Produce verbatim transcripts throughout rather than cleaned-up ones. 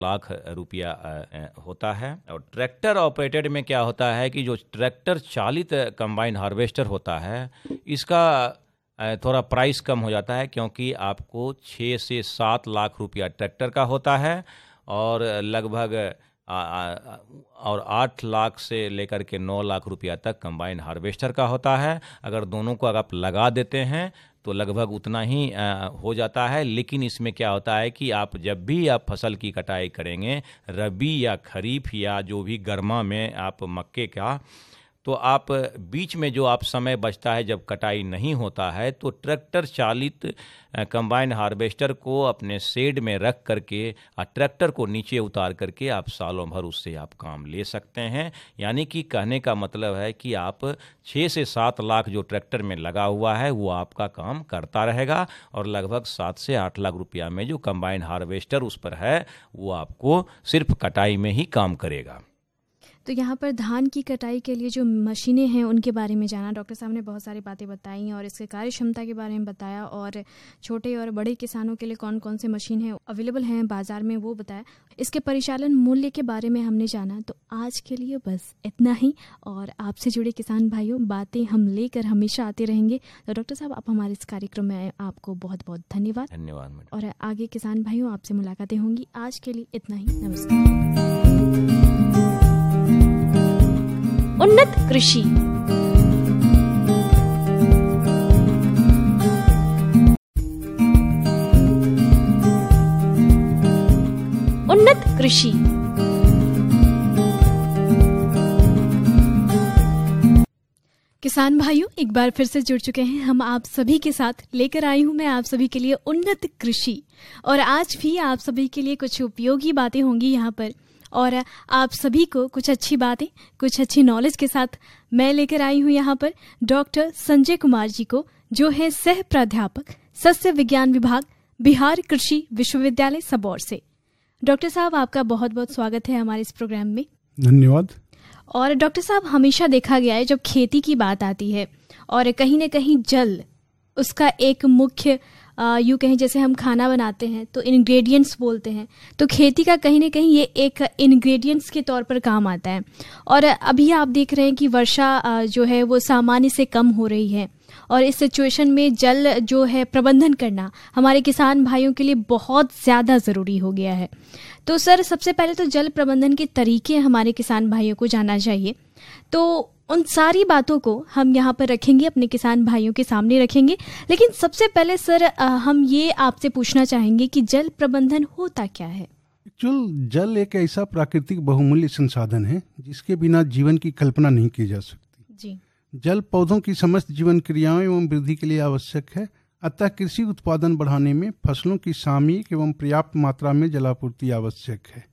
लाख रुपया होता है। और ट्रैक्टर ऑपरेटेड में क्या होता है कि जो ट्रैक्टर चालित कंबाइन हार्वेस्टर होता है इसका थोड़ा प्राइस कम हो जाता है, क्योंकि आपको छः से सात लाख रुपया ट्रैक्टर का होता है और लगभग आ, आ, और आठ लाख से लेकर के नौ लाख रुपया तक कंबाइन हार्वेस्टर का होता है। अगर दोनों को अगर आप लगा देते हैं तो लगभग उतना ही आ, हो जाता है। लेकिन इसमें क्या होता है कि आप जब भी आप फसल की कटाई करेंगे, रबी या खरीफ या जो भी गर्मा में आप मक्के का, तो आप बीच में जो आप समय बचता है जब कटाई नहीं होता है, तो ट्रैक्टर चालित कंबाइन हार्वेस्टर को अपने शेड में रख करके और ट्रैक्टर को नीचे उतार करके आप सालों भर उससे आप काम ले सकते हैं। यानी कि कहने का मतलब है कि आप छः से सात लाख जो ट्रैक्टर में लगा हुआ है वो आपका काम करता रहेगा और लगभग सात से आठ लाख रुपया में जो कंबाइन हार्वेस्टर उस पर है वो आपको सिर्फ कटाई में ही काम करेगा। तो यहाँ पर धान की कटाई के लिए जो मशीनें हैं उनके बारे में जाना, डॉक्टर साहब ने बहुत सारी बातें बताई और इसके कार्य क्षमता के बारे में बताया और छोटे और बड़े किसानों के लिए कौन कौन से मशीन हैं अवेलेबल हैं बाज़ार में वो बताया। इसके परिचालन मूल्य के बारे में हमने जाना। तो आज के लिए बस इतना ही और आपसे जुड़े किसान भाइयों बातें हम लेकर हमेशा आते रहेंगे। तो डॉक्टर साहब आप हमारे इस कार्यक्रम में आए, आपको बहुत बहुत धन्यवाद। धन्यवाद और आगे किसान भाइयों आपसे मुलाकातें होंगी। आज के लिए इतना ही, नमस्कार। उन्नत कृषि। उन्नत कृषि। किसान भाइयों एक बार फिर से जुड़ चुके हैं हम आप सभी के साथ। लेकर आई हूं मैं आप सभी के लिए उन्नत कृषि और आज भी आप सभी के लिए कुछ उपयोगी बातें होंगी यहाँ पर और आप सभी को कुछ अच्छी बातें, कुछ अच्छी नॉलेज के साथ मैं लेकर आई हूँ यहाँ पर डॉक्टर संजय कुमार जी को, जो है सह प्राध्यापक सस्य विज्ञान विभाग, बिहार कृषि विश्वविद्यालय सबौर से। डॉक्टर साहब आपका बहुत बहुत स्वागत है हमारे इस प्रोग्राम में। धन्यवाद। और डॉक्टर साहब हमेशा देखा गया है जब खेती की बात आती है और कहीं न कहीं जल उसका एक मुख्य यूँ कहें जैसे हम खाना बनाते हैं तो इंग्रेडिएंट्स बोलते हैं, तो खेती का कहीं ना कहीं ये एक इंग्रेडिएंट्स के तौर पर काम आता है। और अभी आप देख रहे हैं कि वर्षा जो है वो सामान्य से कम हो रही है और इस सिचुएशन में जल जो है प्रबंधन करना हमारे किसान भाइयों के लिए बहुत ज़्यादा ज़रूरी हो गया है। तो सर सबसे पहले तो जल प्रबंधन के तरीके हमारे किसान भाइयों को जानना चाहिए। तो उन सारी बातों को हम यहाँ पर रखेंगे, अपने किसान भाइयों के सामने रखेंगे। लेकिन सबसे पहले सर हम ये आपसे पूछना चाहेंगे कि जल प्रबंधन होता क्या है? एक्चुअल जल एक ऐसा प्राकृतिक बहुमूल्य संसाधन है जिसके बिना जीवन की कल्पना नहीं की जा सकती। जी। जल पौधों की समस्त जीवन क्रियाओं एवं वृद्धि के लिए आवश्यक है। अतः कृषि उत्पादन बढ़ाने में फसलों की सामयिक एवं पर्याप्त मात्रा में जलापूर्ति आवश्यक है।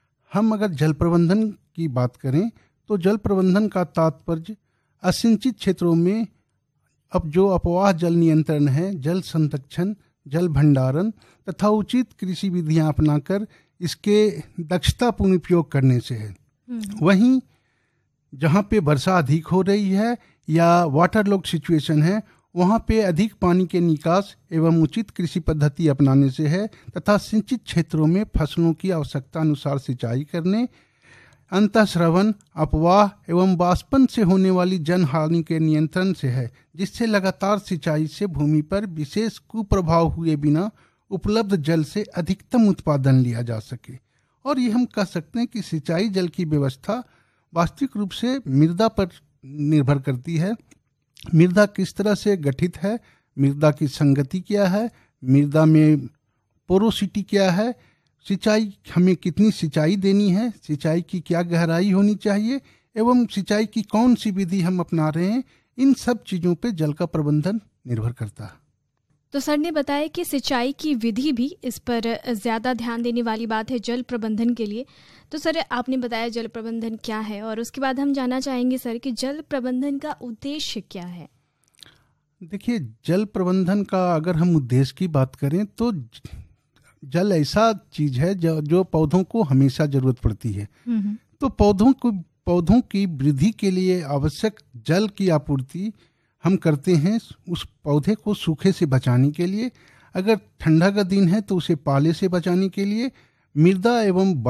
हम अगर जल प्रबंधन की बात करें तो जल प्रबंधन का तात्पर्य असिंचित क्षेत्रों में अब जो अपवाह जल नियंत्रण है, जल संरक्षण, जल भंडारण तथा उचित कृषि विधियां अपनाकर इसके दक्षतापूर्ण उपयोग करने से है। वहीं जहां पे वर्षा अधिक हो रही है या वाटर लॉग सिचुएशन है वहां पे अधिक पानी के निकास एवं उचित कृषि पद्धति अपनाने से है तथा सिंचित क्षेत्रों में फसलों की आवश्यकता अनुसार सिंचाई करने, अंतःस्रवण, अपवाह एवं वाष्पन से होने वाली जन हानि के नियंत्रण से है, जिससे लगातार सिंचाई से भूमि पर विशेष कुप्रभाव हुए बिना उपलब्ध जल से अधिकतम उत्पादन लिया जा सके। और ये हम कह सकते हैं कि सिंचाई जल की व्यवस्था वास्तविक रूप से मृदा पर निर्भर करती है। मृदा किस तरह से गठित है, मृदा की संगति क्या है, मृदा में पोरोसिटी क्या है, सिंचाई हमें कितनी सिंचाई देनी है, सिंचाई की क्या गहराई होनी चाहिए एवं सिंचाई की कौन सी विधि हम अपना रहे हैं, इन सब चीज़ों पे जल का प्रबंधन निर्भर करता है। तो सर ने बताया कि सिंचाई की विधि भी इस पर ज़्यादा ध्यान देने वाली बात है जल प्रबंधन के लिए। तो सर आपने बताया जल प्रबंधन क्या है और उसके बाद हम जानना चाहेंगे सर कि जल प्रबंधन का उद्देश्य क्या है? देखिए, जल प्रबंधन का अगर हम उद्देश्य की बात करें तो जल ऐसा चीज है जो, जो पौधों को हमेशा जरूरत पड़ती है। तो पौधों को पौधों की वृद्धि के लिए आवश्यक जल की आपूर्ति हम करते हैं उस पौधे को सूखे से बचाने के लिए। अगर ठंडा का दिन है तो उसे पाले से बचाने के लिए, मृदा एवं